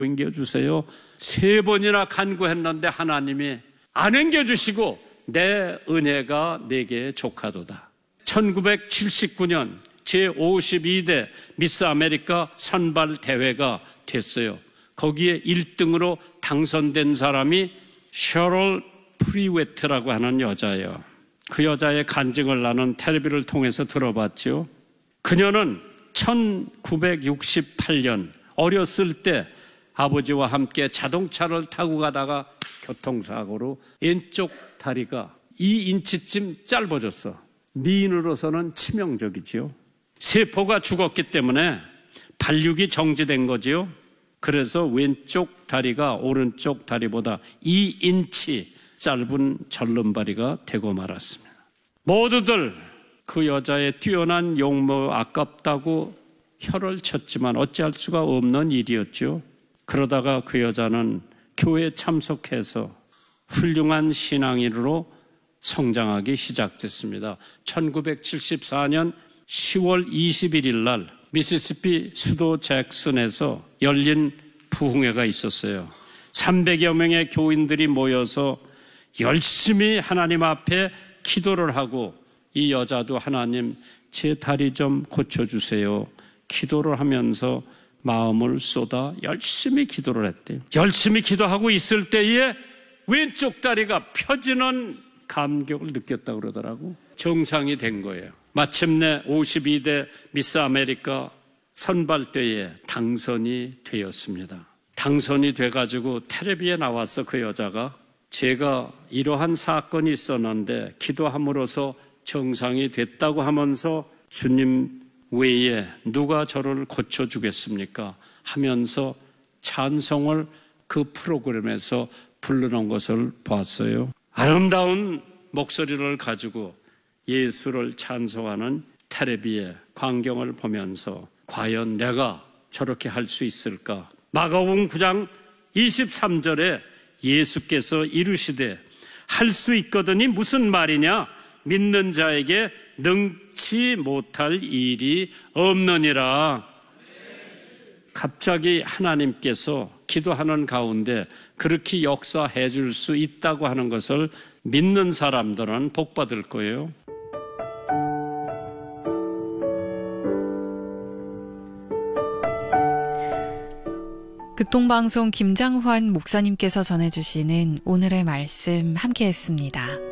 앵겨주세요. 3번이나 간구했는데 하나님이 안 앵겨주시고 내 은혜가 내게 족하도다. 1979년 제52대 미스 아메리카 선발 대회가 됐어요. 거기에 1등으로 당선된 사람이 셔럴 프리웨트라고 하는 여자예요. 그 여자의 간증을 나는 텔레비를 통해서 들어봤죠. 그녀는 1968년 어렸을 때 아버지와 함께 자동차를 타고 가다가 교통사고로 왼쪽 다리가 2인치쯤 짧아졌어. 미인으로서는 치명적이지요. 세포가 죽었기 때문에 발육이 정지된 거지요. 그래서 왼쪽 다리가 오른쪽 다리보다 2인치 짧은 절름발이가 되고 말았습니다. 모두들 그 여자의 뛰어난 용모 아깝다고 혀를 쳤지만 어찌할 수가 없는 일이었죠. 그러다가 그 여자는 교회에 참석해서 훌륭한 신앙인으로 성장하기 시작됐습니다. 1974년 10월 21일 날 미시시피 수도 잭슨에서 열린 부흥회가 있었어요. 300여 명의 교인들이 모여서 열심히 하나님 앞에 기도를 하고 이 여자도 하나님 제 다리 좀 고쳐주세요. 기도를 하면서 마음을 쏟아 열심히 기도를 했대요. 열심히 기도하고 있을 때에 왼쪽 다리가 펴지는 감격을 느꼈다고 그러더라고. 정상이 된 거예요. 마침내 52대 미스 아메리카 선발대회에 당선이 되었습니다. 당선이 돼가지고 텔레비에 나와서 그 여자가 제가 이러한 사건이 있었는데 기도함으로써 정상이 됐다고 하면서 주님 외에 누가 저를 고쳐주겠습니까? 하면서 찬송을 그 프로그램에서 부르는 것을 봤어요. 아름다운 목소리를 가지고 예수를 찬송하는 텔레비의 광경을 보면서 과연 내가 저렇게 할 수 있을까? 마가복음 9장 23절에 예수께서 이르시되 할 수 있거든이 무슨 말이냐? 믿는 자에게 능치 못할 일이 없느니라. 갑자기 하나님께서 기도하는 가운데 그렇게 역사해 줄 수 있다고 하는 것을 믿는 사람들은 복 받을 거예요. 극동방송 김장환 목사님께서 전해주시는 오늘의 말씀 함께했습니다.